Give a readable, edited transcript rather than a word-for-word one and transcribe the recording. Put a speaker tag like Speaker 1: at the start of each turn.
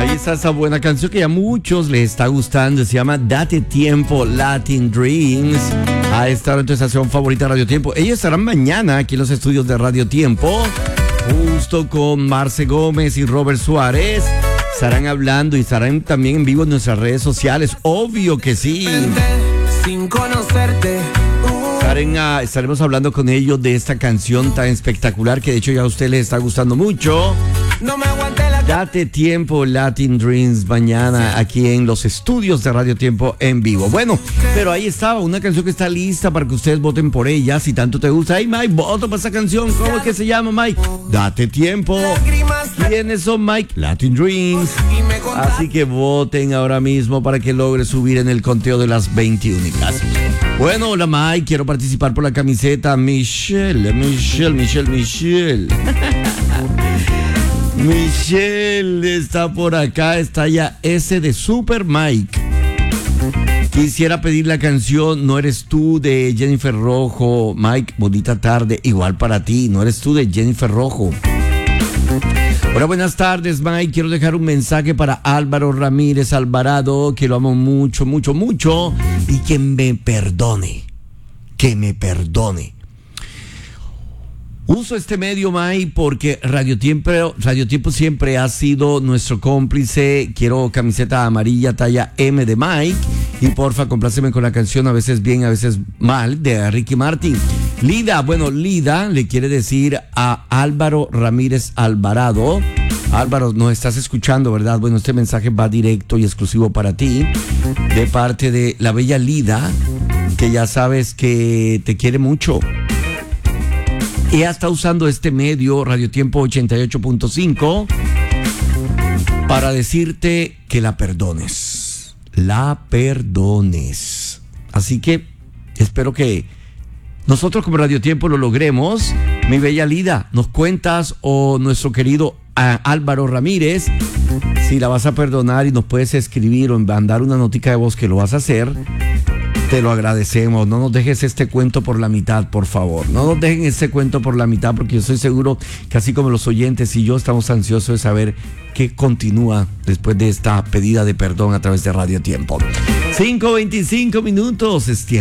Speaker 1: Ahí está esa buena canción que a muchos les está gustando. Se llama Date Tiempo, Latin Dreams. A esta hora en tu estación favorita Radio Tiempo. Ellos estarán mañana aquí en los estudios de Radio Tiempo, justo con Marce Gómez y Robert Suárez. Estarán hablando y estarán también en vivo en nuestras redes sociales. Obvio que sí.
Speaker 2: Sin conocerte.
Speaker 1: Estaremos hablando con ellos de esta canción tan espectacular que de hecho ya a ustedes les está gustando mucho.
Speaker 2: No me aguanté la...
Speaker 1: Date Tiempo, Latin Dreams, mañana aquí en los estudios de Radio Tiempo en vivo. Bueno, pero ahí estaba una canción que está lista para que ustedes voten por ella, si tanto te gusta. Hey Mike, voto para esa canción. ¿Cómo es que se llama, Mike? Date Tiempo. ¿Quiénes son, Mike? Latin Dreams. Así que voten ahora mismo para que logre subir en el conteo de las 20 únicas. Bueno, hola Mike, quiero participar por la camiseta. Michelle. Michelle está por acá, está ya S de Super Mike. Quisiera pedir la canción No Eres Tú de Jennifer Rojo. Mike, bonita tarde, igual para ti. No Eres Tú de Jennifer Rojo. Hola, buenas tardes, Mike. Quiero dejar un mensaje para Álvaro Ramírez Alvarado, que lo amo mucho, mucho, mucho, y que me perdone. Que me perdone. Uso este medio, Mike, porque Radio Tiempo siempre ha sido nuestro cómplice. Quiero camiseta amarilla talla M de Mike. Y porfa, compláceme con la canción, a veces bien, a veces mal, de Ricky Martin. Lida le quiere decir a Álvaro Ramírez Alvarado. Álvaro, nos estás escuchando, ¿verdad? Bueno, este mensaje va directo y exclusivo para ti, de parte de la bella Lida, que ya sabes que te quiere mucho. Ella está usando este medio, Radio Tiempo 88.5, para decirte que la perdones. La perdones. Así que espero que nosotros como Radio Tiempo lo logremos. Mi bella Lida, nos cuentas, o nuestro querido Álvaro Ramírez, si la vas a perdonar y nos puedes escribir o mandar una notica de voz que lo vas a hacer. Te lo agradecemos. No nos dejes este cuento por la mitad, por favor. No nos dejen este cuento por la mitad, porque yo estoy seguro que así como los oyentes y yo estamos ansiosos de saber qué continúa después de esta pedida de perdón a través de Radio Tiempo. 5:25 minutos, es tiempo.